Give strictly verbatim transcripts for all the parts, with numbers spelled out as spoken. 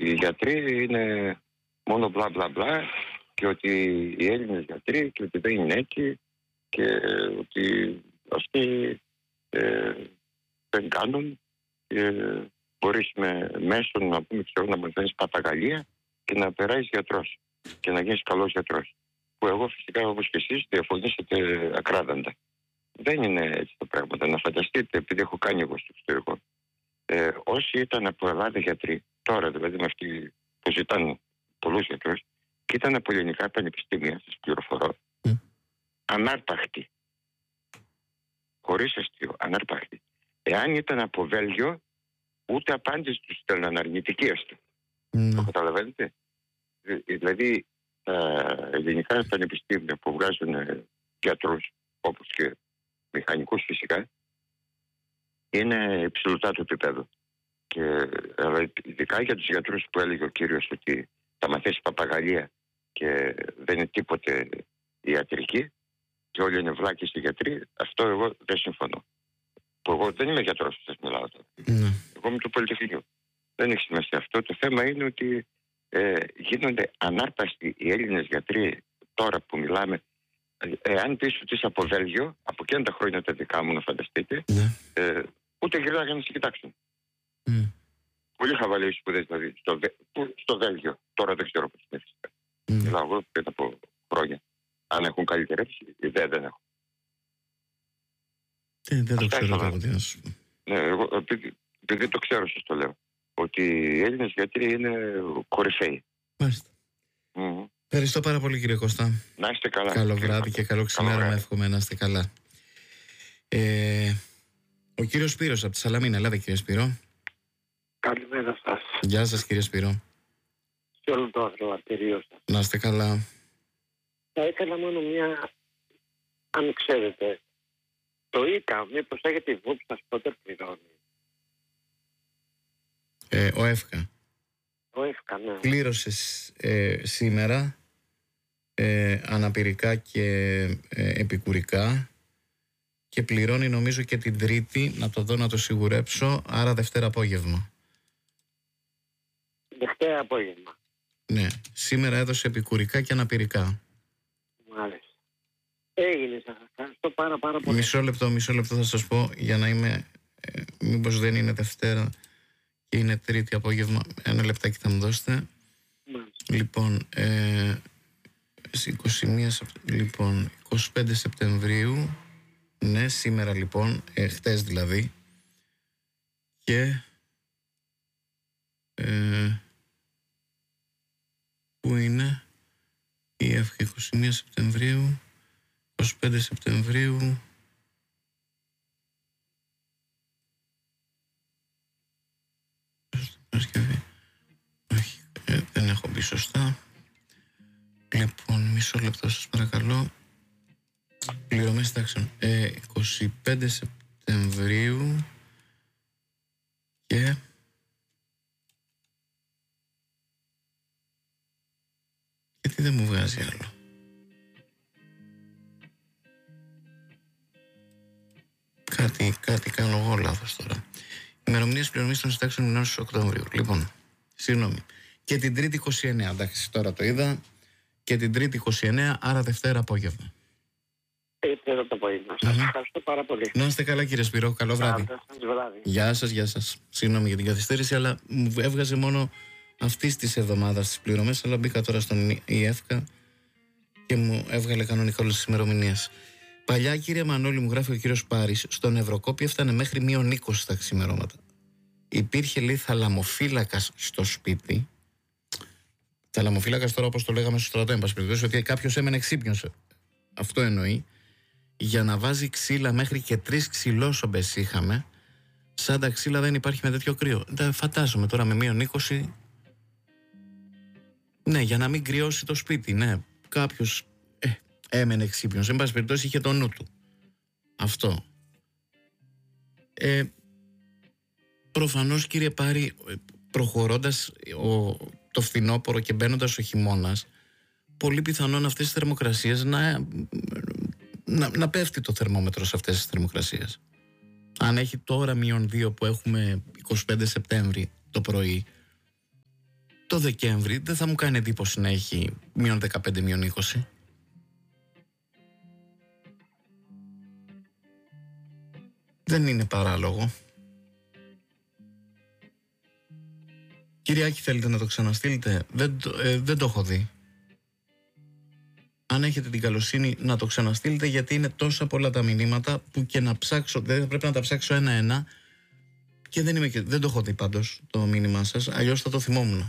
οι γιατροί είναι μόνο μπλα μπλα μπλα και ότι οι Έλληνες γιατροί και ότι δεν είναι έτσι και ότι αυτοί ε, δεν κάνουν και μπορείς με μέσον να πούμε ξέρω να μαθαίνεις παπαγαλία και να περάσεις γιατρός και να γίνεις καλός γιατρός, που εγώ φυσικά όπως και εσείς διαφωνήσετε ακράδαντα. Δεν είναι έτσι τα πράγματα. Να φανταστείτε, επειδή έχω κάνει εγώ στο εξωτερικό, ε, όσοι ήταν από Ελλάδα γιατροί, τώρα δηλαδή με αυτοί που ζητάνε πολλούς γιατρούς και ήταν από ελληνικά πανεπιστήμια, σας πληροφορώ, mm. ανάρπαχτοι. Χωρίς αστείο, ανάρπαχτοι. Εάν ήταν από Βέλγιο, ούτε απάντηση τους στέλναν αρνητική αστείο. Mm. Το καταλαβαίνετε. Δηλαδή τα ελληνικά πανεπιστήμια που βγάζουν γιατρούς, όπως και μηχανικούς φυσικά, είναι υψηλωτά του επίπεδου. Και ειδικά για τους γιατρούς που έλεγε ο κύριος ότι θα μαθαίνει παπαγαλία και δεν είναι τίποτε ιατρική και όλοι είναι βλάκες οι γιατροί, αυτό εγώ δεν συμφωνώ. Που εγώ δεν είμαι γιατρός που σας μιλάω τώρα. Mm. Εγώ είμαι του Πολυτεχνείου. Δεν έχει σημασία αυτό. Το θέμα είναι ότι ε, γίνονται ανάρπαστοι οι Έλληνες γιατροί τώρα που μιλάμε. Εάν πεις ότι είσαι από Βέλγιο, από εκείνα τα χρόνια τα δικά μου να φανταστείτε, mm. ε, ούτε γυρνάγανε να σε κοιτάξουν. Mm. Πολύ χαβαλέ οι σπουδές δηλαδή στο, στο Βέλγιο. Τώρα δεν ξέρω πώς είναι φυσικά. Mm. Μιλάω εγώ πριν από χρόνια. Αν έχουν καλυτερεύσει, ιδέα δεν έχω. Ε, δεν το ξέρω εγώ τι να σου πω. Ναι, εγώ επειδή, επειδή το ξέρω σας το λέω. Ότι οι Έλληνες γιατροί είναι κορυφαίοι. Μάλιστα. Mm. Ευχαριστώ πάρα πολύ κύριε Κώστα. Να είστε καλά. Καλό βράδυ και καλό ξημέρωμα, εύχομαι να είστε καλά. Ε, ο κύριος Σπύρος από τη Σαλαμίνα. Ελάτε κύριε Σπύρο. Καλημέρα σας. Γεια σας κύριε Σπύρο. Σε όλο το ακροατήριο σας. Να είστε καλά. Θα ήθελα μόνο μια, αν ξέρετε, το ΙΚΑ, μήπως έχετε υπόψη σας πότε πληρώνει. Ε, ο ΕΦΚΑ. Ο ΕΦΚΑ, ναι. Πλήρωσε ε, σήμερα ε, αναπηρικά και ε, επικουρικά και πληρώνει νομίζω και την Τρίτη, να το δω να το σιγουρέψω, άρα Δευτέρα απόγευμα. Δευτέρα απόγευμα. Ναι, σήμερα έδωσε επικουρικά και αναπηρικά. Μάλιστα. Έγινε, σας ευχαριστώ πάρα πάρα πολύ. Μισό λεπτό, μισό λεπτό θα σας πω για να είμαι, ε, μήπως δεν είναι Δευτέρα και είναι Τρίτη απόγευμα. Ένα λεπτάκι θα μου δώσετε. Μάλιστα. Λοιπόν, ε, είκοσι μία, λοιπόν, είκοσι πέντε Σεπτεμβρίου, ναι, σήμερα λοιπόν, ε, χτες δηλαδή, και ε, πού είναι η ΕΦΚΑ, είκοσι μία Σεπτεμβρίου, είκοσι πέντε Σεπτεμβρίου, όχι, ε, δεν έχω μπει σωστά. Λοιπόν, μισό λεπτό σας παρακαλώ. Πληρωμές τάξεων. Ε, είκοσι πέντε Σεπτεμβρίου και γιατί δεν μου βγάζει άλλο. Κάτι, κάτι κάνω εγώ λάθος τώρα. Ημερομηνίες πληρωμής των συντάξεων μηνός Οκτωβρίου. Λοιπόν, συγγνώμη. Και την Τρίτη είκοσι εννέα, εντάξει, τώρα το είδα. Και την Τρίτη είκοσι εννέα, άρα Δευτέρα απόγευμα. Δευτέρα το απόγευμα. Σας ευχαριστώ πάρα πολύ. Να είστε καλά κύριε Σπύρο, καλό βράδυ. βράδυ. Γεια σας, γεια σας. Συγγνώμη για την καθυστέρηση, αλλά μου έβγαζε μόνο αυτής της εβδομάδας τις πληρωμές, αλλά μπήκα τώρα στον ΙΕΦΚΑ και μου έβγαλε κανονικά όλες τις ημερομηνίες. Παλιά, κύριε Μανώλη, μου γράφει ο κύριος Πάρης, στον Ευρωκόπη έφτανε μέχρι μείον είκοσι τα ξημερώματα. Υπήρχε, λέει, θαλαμοφύλακας στο σπίτι. Θαλαμοφύλακας τώρα, όπως το λέγαμε στο στρατό, εν πάση περιπτώσει, ότι κάποιος έμενε ξύπνιος. Αυτό εννοεί. Για να βάζει ξύλα, μέχρι και τρεις ξυλόσομπες είχαμε. Σαν τα ξύλα δεν υπάρχει με τέτοιο κρύο. Δεν φαντάζομαι τώρα με μείον είκοσι. Ναι, για να μην κρυώσει το σπίτι, ναι. Κάποιος ε, έμενε ξύπνιος. Εν πάση περιπτώσει είχε το νου του. Αυτό. Ε, προφανώς, κύριε Πάρη, προχωρώντας ο, το φθινόπωρο και μπαίνοντας ο χειμώνας, πολύ πιθανόν αυτές τις θερμοκρασίες να, να, να πέφτει το θερμόμετρο σε αυτές τις θερμοκρασίες. Αν έχει τώρα μείον δύο που έχουμε είκοσι πέντε Σεπτέμβρη το πρωί, το Δεκέμβρη δεν θα μου κάνει εντύπωση να έχει μείον δεκαπέντε, μείον είκοσι. Δεν είναι παράλογο. Κυριάκη, θέλετε να το ξαναστείλετε? Δεν το, ε, δεν το έχω δει. Αν έχετε την καλοσύνη να το ξαναστείλετε, γιατί είναι τόσα πολλά τα μηνύματα που και να ψάξω, δεν θα πρέπει να τα ψάξω ένα-ένα, και δεν, είμαι, δεν το έχω δει πάντως το μήνυμά σας, αλλιώς θα το θυμόμουν.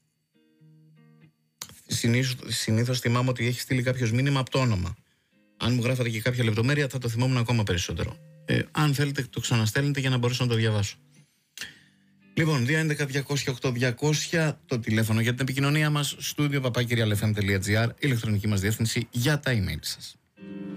Συνήθως, συνήθως θυμάμαι ότι έχει στείλει κάποιος μήνυμα από το όνομα. Αν μου γράφατε και κάποια λεπτομέρεια θα το θυμόμουν ακόμα περισσότερο. Ε, αν θέλετε το ξαναστέλνετε για να μπορέσω να το διαβάσω. Λοιπόν, δύο έντεκα διακόσια οκτώ διακόσια το τηλέφωνο για την επικοινωνία μας, στούντιο παπάκυριαλεφm τελεία τζι άρ, ηλεκτρονική μας διεύθυνση για τα email σας.